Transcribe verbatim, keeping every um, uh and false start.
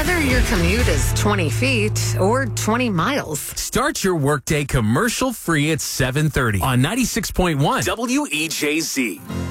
Whether your commute is twenty feet or twenty miles. Start your workday commercial free at seven thirty on ninety-six point one W E J Z.